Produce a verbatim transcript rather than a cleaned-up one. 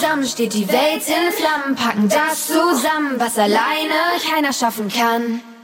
zusammen steht die Welt in Flammen, packen das zusammen, was alleine keiner schaffen kann.